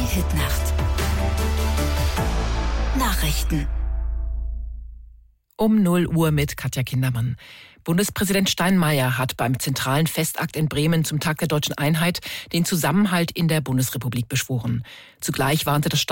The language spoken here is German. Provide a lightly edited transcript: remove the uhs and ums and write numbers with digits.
Hitnacht. Nachrichten. Um 0 Uhr mit Katja Kindermann. Bundespräsident Steinmeier hat beim zentralen Festakt in Bremen zum Tag der Deutschen Einheit den Zusammenhalt in der Bundesrepublik beschworen. Zugleich warnte das